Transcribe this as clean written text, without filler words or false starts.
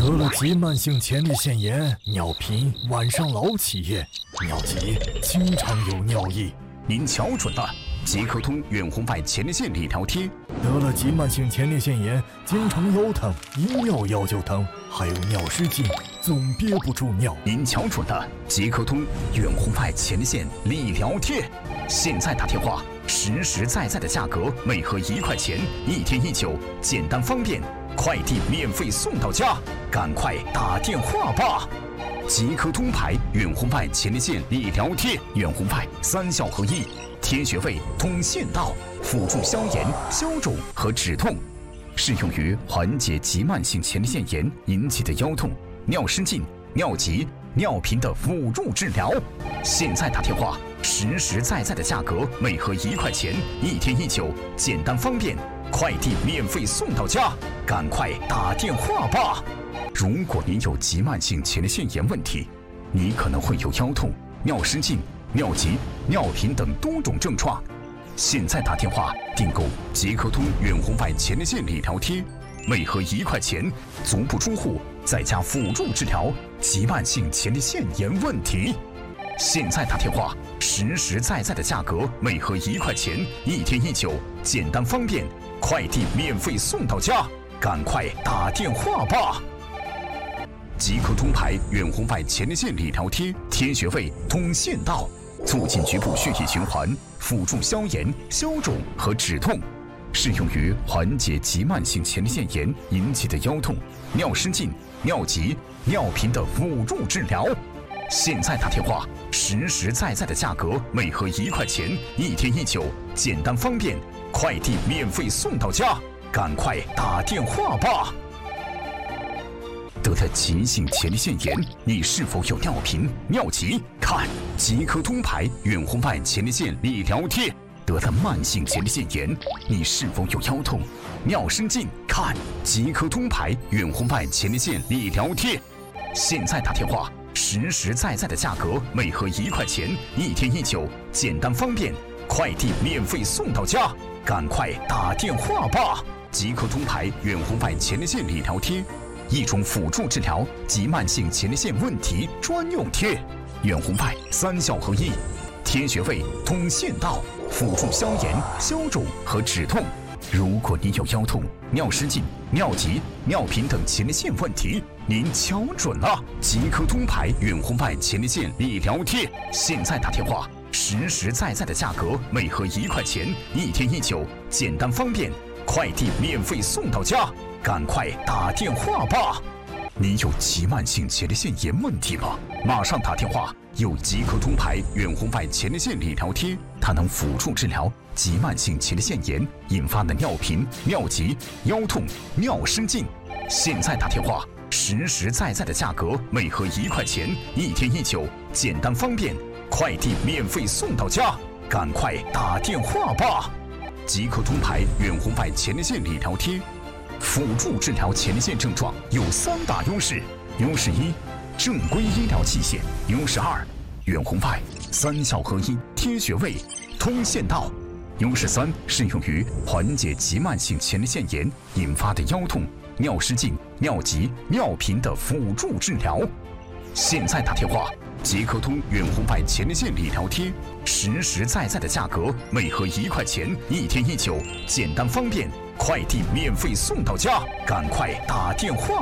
得了急慢性前列腺炎、尿频、晚上老起夜、尿急，经常有尿意。 您瞧准了，即刻通远红外前列腺理疗贴。 得了急慢性前列腺炎，经常腰疼，一尿药就疼，还有尿失禁，总憋不住尿。 您瞧准了，即刻通远红外前列腺理疗贴。现在打电话，实实在在的价格，每盒1块钱，1天1酒，简单方便，快递免费送到家，赶快打电话吧！即刻通牌远红外前列腺理疗贴，远红外3效合一，贴穴位、通腺道，辅助消炎、消肿和止痛，适用于缓解急慢性前列腺炎引起的腰痛、尿失禁、尿急、尿频的辅助治疗。现在打电话，实实在在的价格，每盒1块钱，1天1酒，简单方便，快递免费送到家，赶快打电话吧！如果您有急慢性前列腺炎问题，你可能会有腰痛、尿失禁、尿急、尿频等多种症状。现在打电话订购即刻通远红外前列腺理疗贴，每盒1块钱，足不出户，在家辅助治疗急慢性前列腺炎问题。现在打电话，实实在在的价格，每盒1块钱，1天1酒，简单方便，快递免费送到家，赶快打电话吧！即刻通牌远红外前列腺理疗贴，贴穴位、通腺道，促进局部血液循环，辅助消炎、消肿和止痛，适用于缓解急慢性前列腺炎引起的腰痛、尿失禁、尿急、尿频的辅助治疗。现在打电话，实实在在的价格，每盒1块钱，1天1酒，简单方便，快递免费送到家，赶快打电话吧！得了急性前列腺炎，你是否有尿频、尿急？看即刻通牌远红外前列腺理疗贴。得了慢性前列腺炎，你是否有腰痛、尿失禁？看即刻通牌远红外前列腺理疗贴。现在打电话，实实在在的价格，每盒1块钱，1天1酒，简单方便，快递免费送到家，赶快打电话吧！即刻通牌远红外前列腺理疗贴，一种辅助治疗急慢性前列腺问题专用贴，远红外3效合一，贴穴位、通腺道，辅助消炎、消肿和止痛。如果你有腰痛、尿失禁、尿急、尿频等前列腺问题，您瞧准了，即刻通牌远红外前列腺理疗贴。现在打电话，实实在在的价格，每盒1块钱，1天1酒，简单方便，快递免费送到家，赶快打电话吧！你有急慢性前列腺炎问题吗？马上打电话！有即刻通牌远红外前列腺理疗贴，它能辅助治疗急慢性前列腺炎引发的尿频、尿急、腰痛、尿失禁。现在打电话，实实在在的价格，每盒1块钱，1天1酒，简单方便，快递免费送到家，赶快打电话吧！即刻通牌远红外前列腺理疗贴，辅助治疗前列腺症状有3大优势：优势1，正规医疗器械；优势2，远红外3效合一，贴穴位、通腺道；优势3，适用于缓解急慢性前列腺炎引发的腰痛、尿失禁、尿急、尿频的辅助治疗。现在打电话，即刻通远红外前列腺理疗贴，实实在在的价格，每盒1块钱，1天1酒，简单方便，快递免费送到家，赶快打电话！